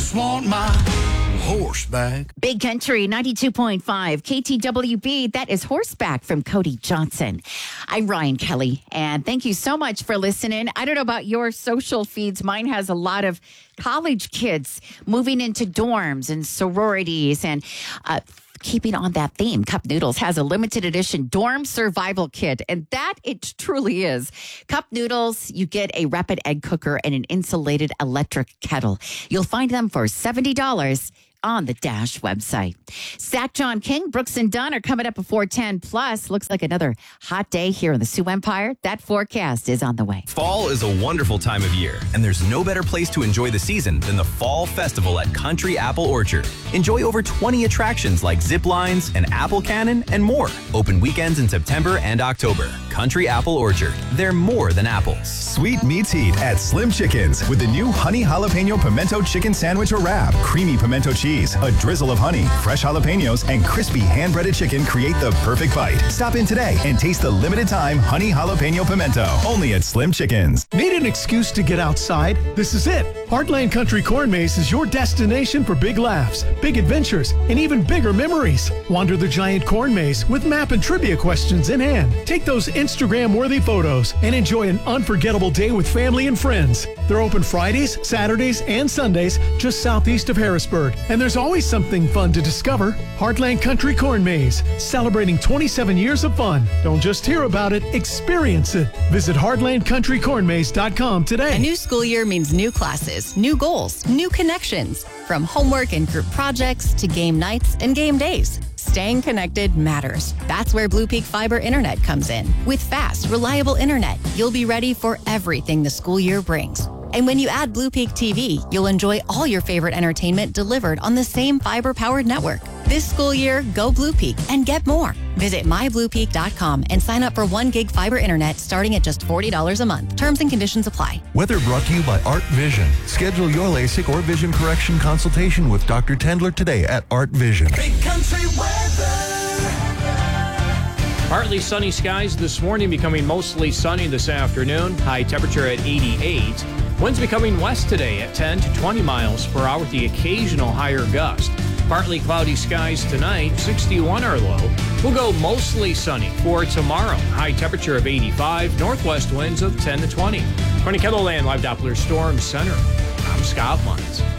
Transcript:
just want my horseback. Big Country 92.5 KTWB. That is Horseback from Cody Johnson. I'm Ryan Kelly, and thank you so much for listening. I don't know about your social feeds. Mine has a lot of college kids moving into dorms and sororities and keeping on that theme. Cup Noodles has a limited edition dorm survival kit, and that it truly is. Cup Noodles, you get a rapid egg cooker and an insulated electric kettle. You'll find them for $70 on the Dash website. Zach John King, Brooks and Dunn are coming up before 10 plus. Looks like another hot day here in the Sioux Empire. That forecast is on the way. Fall is a wonderful time of year, and there's no better place to enjoy the season than the Fall Festival at Country Apple Orchard. Enjoy over 20 attractions like zip lines, an apple cannon, and more. Open weekends in September and October. Country Apple Orchard. They're more than apples. Sweet meets heat at Slim Chickens with the new honey jalapeno pimento chicken sandwich or wrap. Creamy pimento cheese, a drizzle of honey, fresh jalapenos, and crispy hand-breaded chicken create the perfect bite. Stop in today and taste the limited time honey jalapeno pimento. Only at Slim Chickens. Need an excuse to get outside? This is it. Heartland Country Corn Maze is your destination for big laughs, big adventures, and even bigger memories. Wander the giant corn maze with map and trivia questions in hand. Take those Instagram-worthy photos and enjoy an unforgettable day with family and friends. They're open Fridays, Saturdays, and Sundays just southeast of Harrisburg. And there's always something fun to discover. Heartland Country Corn Maze, celebrating 27 years of fun. Don't just hear about it, experience it. Visit heartlandcountrycornmaze.com today. A new school year means new classes, new goals, new connections. From homework and group projects to game nights and game days. Staying connected matters. That's where Blue Peak Fiber Internet comes in. With fast, reliable internet, you'll be ready for everything the school year brings. And when you add Blue Peak TV, you'll enjoy all your favorite entertainment delivered on the same fiber-powered network. This school year, go Blue Peak and get more. Visit mybluepeak.com and sign up for 1 gig fiber internet starting at just $40 a month. Terms and conditions apply. Weather brought to you by Art Vision. Schedule your LASIK or vision correction consultation with Dr. Tendler today at Art Vision. Big country weather. Partly sunny skies this morning, becoming mostly sunny this afternoon. High temperature at 88. Winds becoming west today at 10 to 20 miles per hour with the occasional higher gust. Partly cloudy skies tonight, 61 our low. We'll go mostly sunny for tomorrow. High temperature of 85, northwest winds of 10 to 20. From the KELOLAND Live Doppler Storm Center, I'm Scott Munz.